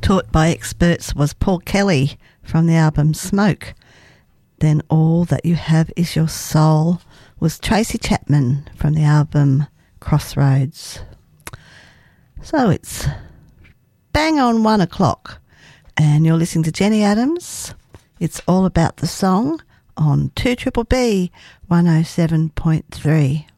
Taught by Experts was Paul Kelly from the album Smoke. Then All That You Have Is Your Soul was Tracy Chapman from the album Crossroads. So it's bang on 1 o'clock and you're listening to Jenny Adams. It's all about the song on 2BBB 107.3.